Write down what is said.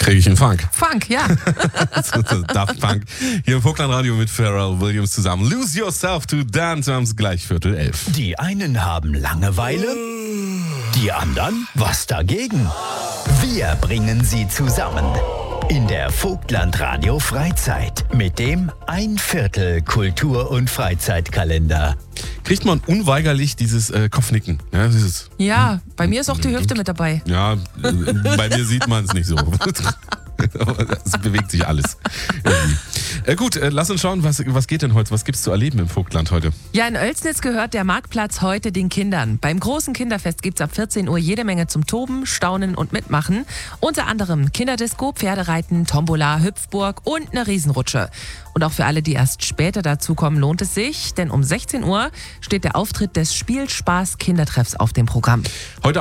Kriege ich einen Funk. Funk, ja. Daft Punk. Hier im Vogtland-Radio mit Pharrell Williams zusammen. Lose Yourself to Dance. Wir haben es gleich 10:45. Die einen haben Langeweile, die anderen was dagegen. Wir bringen sie zusammen in der Vogtland-Radio Freizeit mit dem 1/4 Kultur- und Freizeitkalender. Kriegt man unweigerlich dieses Kopfnicken. Ja, dieses, Ja, bei mir ist auch die Hüfte mit dabei. ja, bei mir sieht man es nicht so. Es bewegt sich alles. Gut, lass uns schauen, was geht denn heute? Was gibt's zu erleben im Vogtland heute? Ja, in Oelsnitz gehört der Marktplatz heute den Kindern. Beim großen Kinderfest gibt's ab 14 Uhr jede Menge zum Toben, Staunen und Mitmachen. Unter anderem Kinderdisco, Pferdereiten, Tombola, Hüpfburg und eine Riesenrutsche. Und auch für alle, die erst später dazukommen, lohnt es sich, denn um 16 Uhr steht der Auftritt des Spielspaß-Kindertreffs auf dem Programm. Heute